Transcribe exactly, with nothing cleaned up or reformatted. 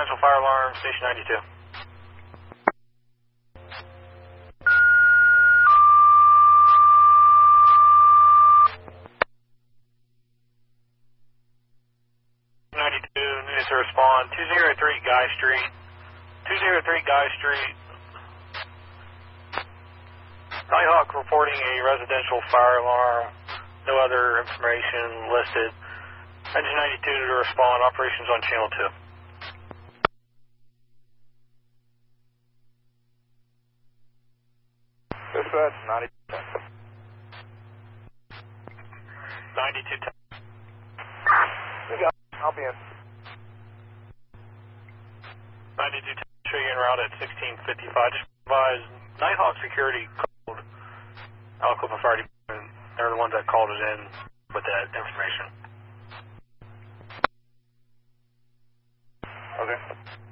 residential fire alarm, station ninety-two. ninety-two needs to respond. two oh three Guy Street. two oh three Guy Street. Nighthawk reporting a residential fire alarm. No other information listed. Engine ninety-two to respond. Operations on channel two. Dispatch, ninety-two. ninety-two ten. I'll be in. ninety-two ten, show you en route at sixteen fifty-five. Just advise Nighthawk Security called Aliquippa Fire Department. They're the ones that called it in with that information. Okay.